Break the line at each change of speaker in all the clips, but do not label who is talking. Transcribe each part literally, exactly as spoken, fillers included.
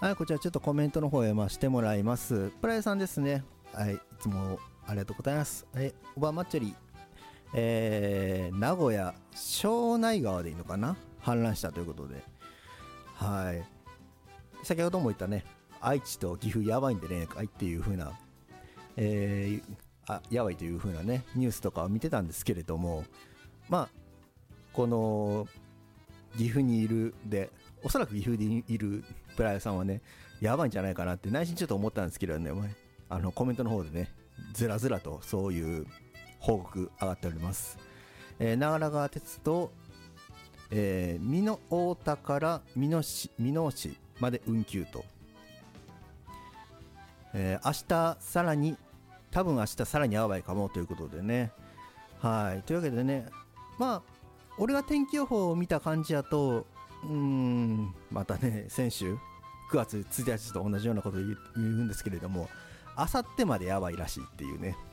はい、こちらちょっとコメントの方へましてもらいます。プライさんですね。はい、いつもありがとうございます。え、おばまっちょり、えー、名古屋庄内川でいいのかな、氾濫したということで、はい、先ほども言ったね、愛知と岐阜やばいんでね、はいっていう風な、えー、あ、やばいという風なね、ニュースとかを見てたんですけれども、まあ、この岐阜にいるで、おそらく岐阜にいるプライさんはね、やばいんじゃないかなって内心ちょっと思ったんですけどね、あのコメントの方でね、ずらずらとそういう報告上がっております。えー、長良川鉄道、えー、美濃太田から美濃市、美濃市まで運休と、えー、明日さらに、多分明日さらにやばいかもということでね、はい、というわけでね、まあ俺が天気予報を見た感じやと、うーん、またね、先週くがつついたちと同じようなことを言うんですけれども、あさってまでやばいらしいっていうね、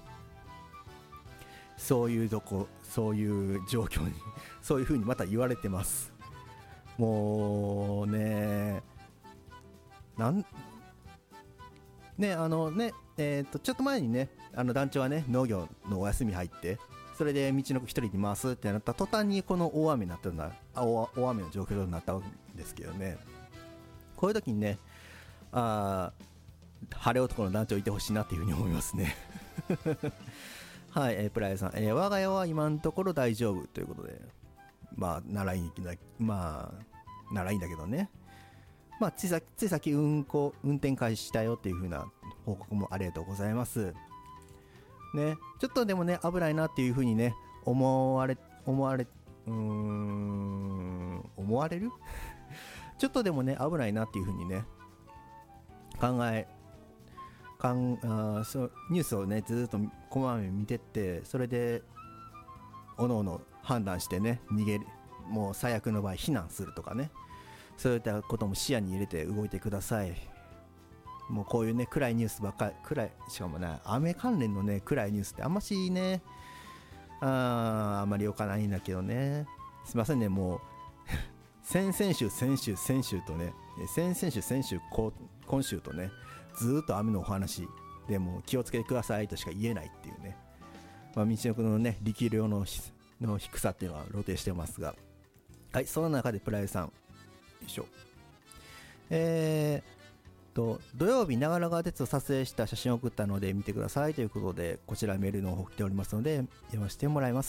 そういうとこ、そういう状況にそういう風にまた言われてます。もうね、なんね、あのね、えー、とちょっと前にね、あの団長はね、農業のお休み入って、それで道の一人に回すってなった途端にこの大雨になったんだ、大, 大雨の状況になったんですけどね、こういう時にね、あ、晴れ男の団長いてほしいなっていうふうに思いますねはい、えー、プライさん、えー、我が家は今のところ大丈夫ということで、まあならいいんだ、まあならいいんだけどね、まあついさついさっき運行運転開始したよっていう風な報告もありがとうございますね。ちょっとでもね、危ないなっていう風にね、思われ思われうーん思われるちょっとでもね、危ないなっていう風にね、考えかんあそうニュースをね、ずっとこまめに見てって、それでおのおの判断してね、逃げる、もう最悪の場合避難するとかね、そういったことも視野に入れて動いてください。もうこういうね、暗いニュースばっかり、暗い、しかもね、雨関連のね、暗いニュースってあんましね、あ, あんまり良かないんだけどね、すいませんね、もう先々週先週先週とね、先々週先週今週とね、ずっと雨のお話で、も気をつけてくださいとしか言えないっていうね、まあ、道のくのね、力量のの低さっていうのは露呈してますが、はい、その中でプライドさん、よいしょ、えーと土曜日長良川鉄を撮影した写真を送ったので見てくださいということで、こちらメールの方来ておりますので読ませてもらいます。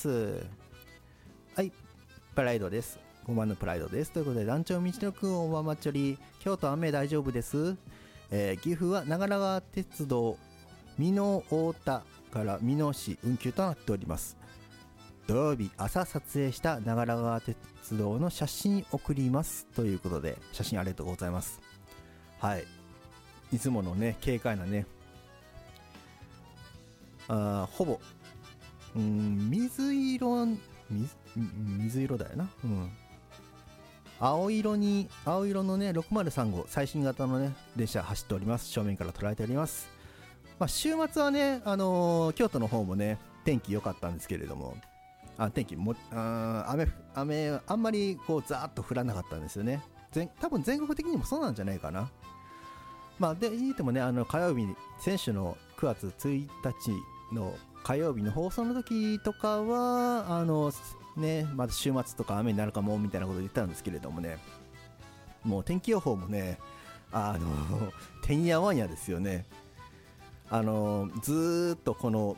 はい、プライドです、ごばんのプライドですということで、団長道のくんおばまちょり、京都雨大丈夫です、えー、岐阜は長良川鉄道美濃太田から美濃市運休となっております。土曜日朝撮影した長良川鉄道の写真送りますということで、写真ありがとうございます。はい、いつものね、軽快なね、あ、ほぼうーん水色 水, 水色だよな、うん、青色に青色のねろくまるさん号最新型のね電車走っております。正面から捉えております。まあ、週末はね、あのー、京都の方もね天気良かったんですけれども、あ天気もあ 雨, 雨あんまりこうザーッと降らなかったんですよね。全多分全国的にもそうなんじゃないかな。まあで言ってもね、あの火曜日に先週のくがつついたちの火曜日の放送の時とかはあのね、まず週末とか雨になるかもみたいなことを言ったんですけれどもね、もう天気予報もね、あのてんやわんやですよね。あのずーっとこの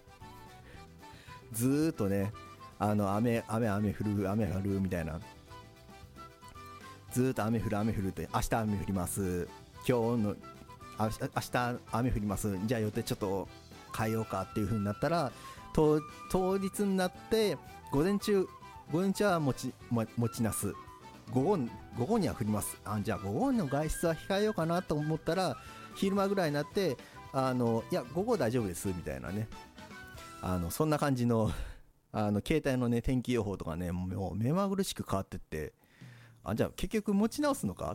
ずーっとね、あの雨雨雨降る雨降るみたいな、ずーっと雨降る雨降るって、明日雨降ります、今日のあ明日雨降ります、じゃあ予定ちょっと変えようかっていう風になったら、当, 当日になって午前中午前中は持ち持ちなす、午後午後には降ります、あじゃあ午後の外出は控えようかなと思ったら、昼間ぐらいになって、あのいや午後大丈夫ですみたいなね、あのそんな感じのあの携帯のね天気予報とかね、もう目まぐるしく変わってって、あじゃあ結局持ち直すのか